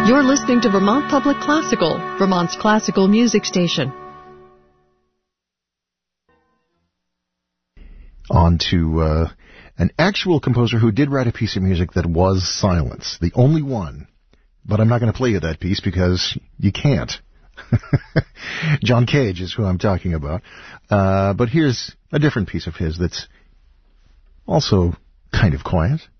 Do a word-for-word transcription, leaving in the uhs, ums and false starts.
You're listening to Vermont Public Classical, Vermont's classical music station. On to uh, an actual composer who did write a piece of music that was silence, the only one. But I'm not going to play you that piece because you can't. John Cage is who I'm talking about. Uh, but here's a different piece of his that's also kind of quiet.